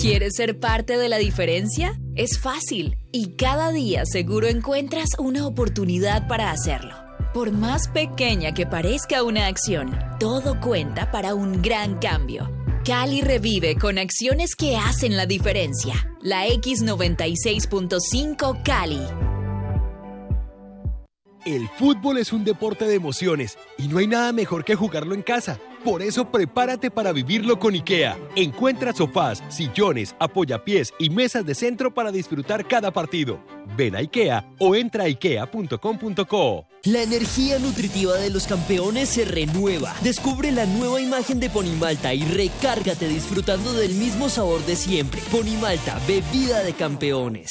¿Quieres ser parte de la diferencia? Es fácil y cada día seguro encuentras una oportunidad para hacerlo. Por más pequeña que parezca una acción, todo cuenta para un gran cambio. Cali revive con acciones que hacen la diferencia. La X96.5 Cali. El fútbol es un deporte de emociones y no hay nada mejor que jugarlo en casa. Por eso prepárate para vivirlo con IKEA. Encuentra sofás, sillones, apoyapiés y mesas de centro para disfrutar cada partido. Ven a IKEA o entra a ikea.com.co. La energía nutritiva de los campeones se renueva. Descubre la nueva imagen de Ponimalta y recárgate disfrutando del mismo sabor de siempre. Ponimalta, bebida de campeones.